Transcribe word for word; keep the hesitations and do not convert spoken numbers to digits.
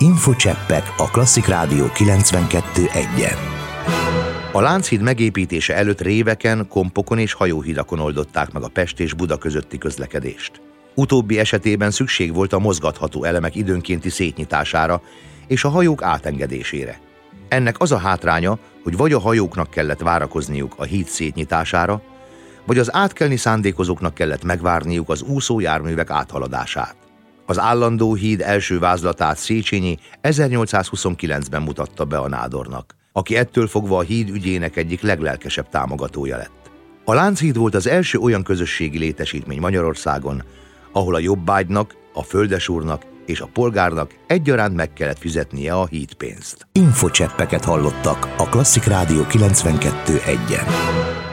Infocseppek a Klasszik Rádió kilencvenkettő egyen. A Lánchíd megépítése előtt réveken, kompokon és hajóhidakon oldották meg a Pest és Buda közötti közlekedést. Utóbbi esetében szükség volt a mozgatható elemek időnkénti szétnyitására és a hajók átengedésére. Ennek az a hátránya, hogy vagy a hajóknak kellett várakozniuk a híd szétnyitására, vagy az átkelni szándékozóknak kellett megvárniuk az úszó járművek áthaladását. Az állandó híd első vázlatát Széchenyi ezernyolcszázhuszonkilencben mutatta be a nádornak, aki ettől fogva a híd ügyének egyik leglelkesebb támogatója lett. A Lánchíd volt az első olyan közösségi létesítmény Magyarországon, ahol a jobbágynak, a földesúrnak és a polgárnak egyaránt meg kellett fizetnie a hídpénzt. Infocseppeket hallottak a Klasszik Rádió kilencvenkettő egyen.